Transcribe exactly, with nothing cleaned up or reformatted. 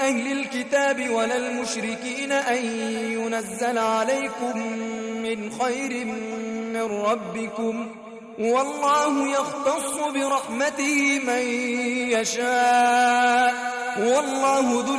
أهل الكتاب ولا المشركين أن ينزل عليكم من خير من ربكم، والله يختص برحمته من يشاء، والله ذو